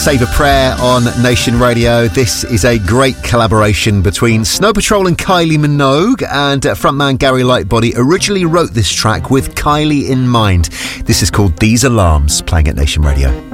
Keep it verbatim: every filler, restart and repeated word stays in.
Save a Prayer on Nation Radio. This is a great collaboration between Snow Patrol and Kylie Minogue, and uh, frontman Gary Lightbody originally wrote this track with Kylie in mind. This is called These Alarms, playing at Nation Radio.